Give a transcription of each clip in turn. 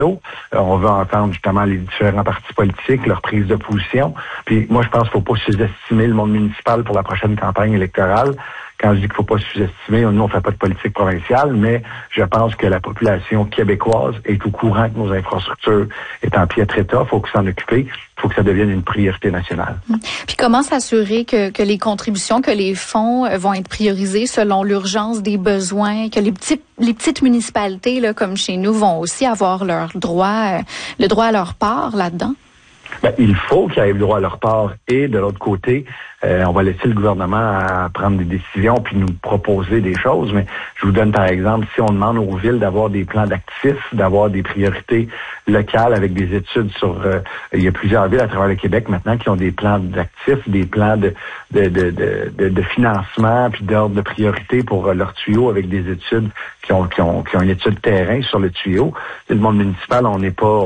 On veut entendre justement les différents partis politiques, leur prise de position. Puis moi, je pense qu'il ne faut pas sous-estimer le monde municipal pour la prochaine campagne électorale. Quand je dis qu'il ne faut pas sous-estimer, nous, on ne fait pas de politique provinciale, mais je pense que la population québécoise est au courant que nos infrastructures est en piètre état. Il faut s'en occuper. Il faut que ça devienne une priorité nationale. Puis comment s'assurer que les contributions, que les fonds vont être priorisés selon l'urgence des besoins, que les petites municipalités, là, comme chez nous, vont aussi avoir le droit à leur part là-dedans? Ben, il faut qu'ils aient le droit à leur part. Et de l'autre côté, on va laisser le gouvernement à prendre des décisions puis nous proposer des choses. Mais je vous donne par exemple, si on demande aux villes d'avoir des plans d'actifs, d'avoir des priorités locales avec des études sur... il y a plusieurs villes à travers le Québec maintenant qui ont des plans d'actifs, des plans de financement puis d'ordre de priorité pour leurs tuyaux avec des études qui ont une étude terrain sur le tuyau. Le monde municipal, on n'est pas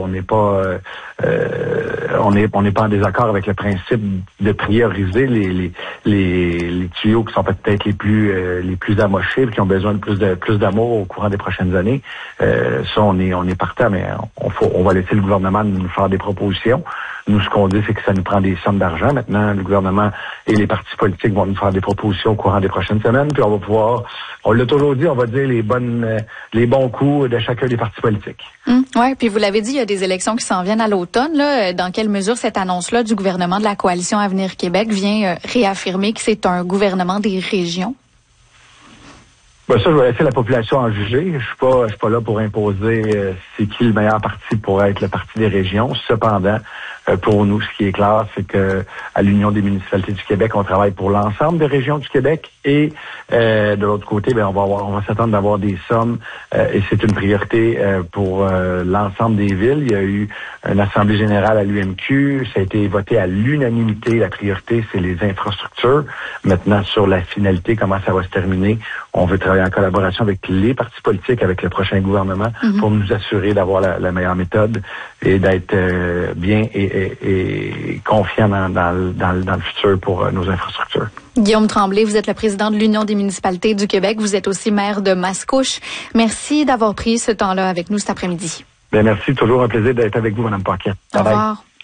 en désaccord avec le principe de prioriser les tuyaux qui sont peut-être les plus amochés, qui ont besoin de plus d'amour au courant des prochaines années. Ça, on est partant, mais on va laisser le gouvernement nous faire des propositions. Nous, ce qu'on dit, c'est que ça nous prend des sommes d'argent. Maintenant, le gouvernement et les partis politiques vont nous faire des propositions au courant des prochaines semaines, puis on va pouvoir, on l'a toujours dit, on va dire les bons coups de chacun des partis politiques. Oui, puis vous l'avez dit, il y a des élections qui s'en viennent à l'automne. Là, dans quelle mesure cette annonce-là du gouvernement de la Coalition Avenir Québec vient réaffirmer que c'est un gouvernement des régions? Ben ça, je vais laisser la population en juger. Je suis pas là pour imposer c'est qui le meilleur parti pour être le parti des régions. Cependant, pour nous, ce qui est clair, c'est que à l'Union des municipalités du Québec, on travaille pour l'ensemble des régions du Québec et de l'autre côté, ben on va s'attendre d'avoir des sommes et c'est une priorité pour l'ensemble des villes. Il y a eu une assemblée générale à l'UMQ, ça a été voté à l'unanimité. La priorité, c'est les infrastructures. Maintenant, sur la finalité, comment ça va se terminer, on veut travailler en collaboration avec les partis politiques, avec le prochain gouvernement, pour nous assurer d'avoir la meilleure méthode et d'être bien et confiant dans le futur pour nos infrastructures. Guillaume Tremblay, vous êtes le président de l'Union des municipalités du Québec. Vous êtes aussi maire de Mascouche. Merci d'avoir pris ce temps-là avec nous cet après-midi. Bien, merci. Toujours un plaisir d'être avec vous, Mme Paquette. Au revoir.